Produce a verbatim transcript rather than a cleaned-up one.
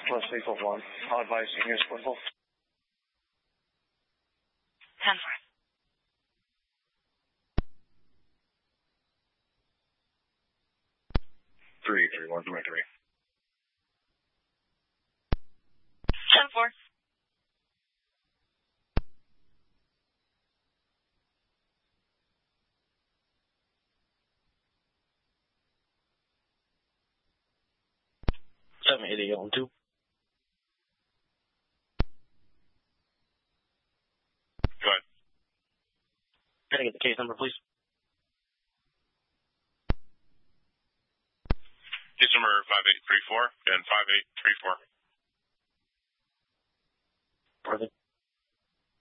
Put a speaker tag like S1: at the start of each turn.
S1: Plus equal one. I'll advise you here's Swivel.
S2: ten four.
S1: Three, three, one, three, three.
S2: ten four.
S3: seven eight eight on two.
S4: Go ahead.
S3: Can I get the case number, please?
S4: Case number five eight three four and five eight three four.
S3: Perfect.